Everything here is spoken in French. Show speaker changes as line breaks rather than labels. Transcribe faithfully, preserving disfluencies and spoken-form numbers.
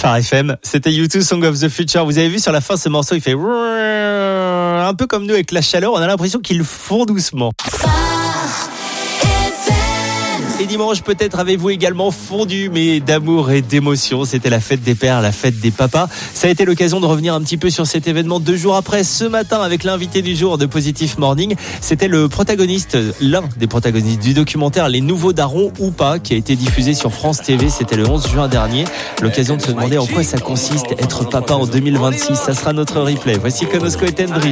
Phare F M, c'était U deux Song of the Future. Vous avez vu sur la fin ce morceau, il fait un peu comme nous avec la chaleur, on a l'impression qu'ils font doucement. Et dimanche, peut-être avez-vous également fondu, mais d'amour et d'émotion. C'était la fête des pères, la fête des papas. Ça a été l'occasion de revenir un petit peu sur cet événement deux jours après, ce matin, avec l'invité du jour de Positive Morning. C'était le protagoniste, l'un des protagonistes du documentaire Les Nouveaux Darons ou pas, qui a été diffusé sur France T V. C'était le onze juin dernier. L'occasion de se demander en quoi ça consiste, être papa en deux mille vingt-six. Ça sera notre replay. Voici Konosko et Tendry.